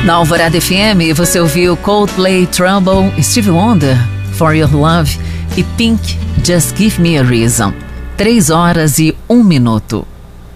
Na Alvorada FM, você ouviu Coldplay, Trouble, Stevie Wonder, For Your Love e Pink, Just Give Me a Reason. 3h01.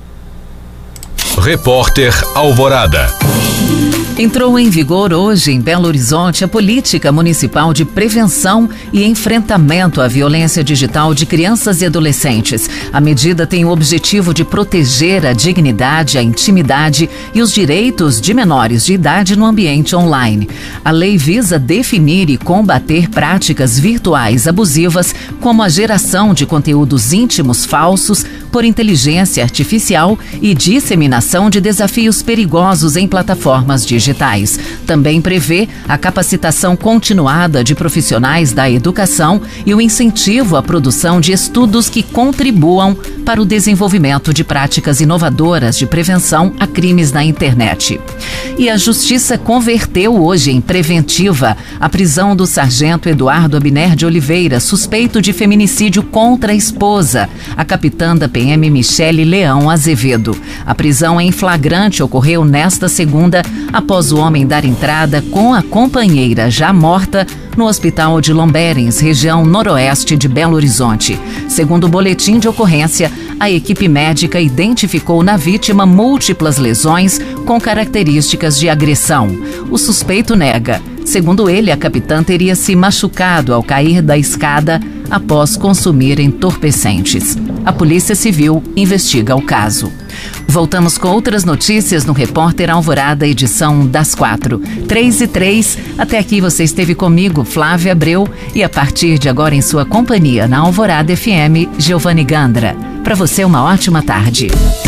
Repórter Alvorada. Entrou em vigor hoje em Belo Horizonte a Política Municipal de Prevenção e Enfrentamento à Violência Digital de Crianças e Adolescentes. A medida tem o objetivo de proteger a dignidade, a intimidade e os direitos de menores de idade no ambiente online. A lei visa definir e combater práticas virtuais abusivas, como a geração de conteúdos íntimos falsos por inteligência artificial e disseminação de desafios perigosos em plataformas digitais. Também prevê a capacitação continuada de profissionais da educação e o incentivo à produção de estudos que contribuam para o desenvolvimento de práticas inovadoras de prevenção a crimes na internet. E a Justiça converteu hoje em preventiva a prisão do sargento Eduardo Abner de Oliveira, suspeito de feminicídio contra a esposa, a capitã da PM Michele Leão Azevedo. A prisão em flagrante ocorreu nesta segunda, após o homem dar entrada com a companheira já morta no Hospital de Lomberens, região noroeste de Belo Horizonte. Segundo o boletim de ocorrência, a equipe médica identificou na vítima múltiplas lesões com características de agressão. O suspeito nega. Segundo ele, a capitã teria se machucado ao cair da escada após consumir entorpecentes. A Polícia Civil investiga o caso. Voltamos com outras notícias no Repórter Alvorada, edição das 4. 3h03. Até aqui você esteve comigo, Flávia Abreu, e a partir de agora em sua companhia na Alvorada FM, Giovanni Gandra. Para você, uma ótima tarde.